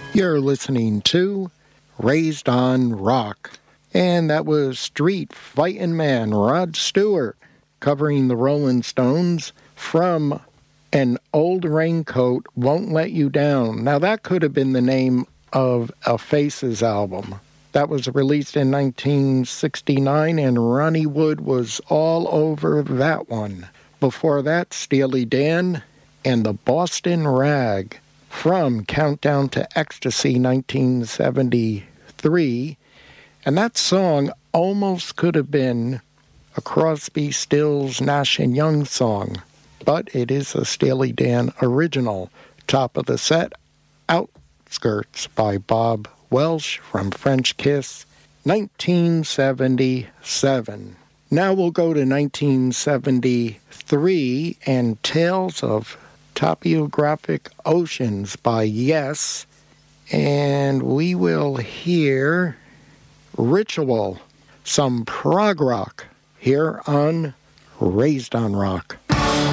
You're listening to Raised on Rock, and that was Street Fightin' Man Rod Stewart covering the Rolling Stones from An Old Raincoat Won't Let You Down. Now that could have been the name of a Faces album. That was released in 1969, and Ronnie Wood was all over that one. Before that, Steely Dan and the Boston Rag from Countdown to Ecstasy 1973. And that song almost could have been a Crosby, Stills, Nash & Young song, but it is a Steely Dan original. Top of the set, Outskirts by Bob Welsh from French Kiss, 1977. Now we'll go to 1973 and Tales of Topographic Oceans by Yes, and we will hear Ritual, some prog rock here on Raised on Rock.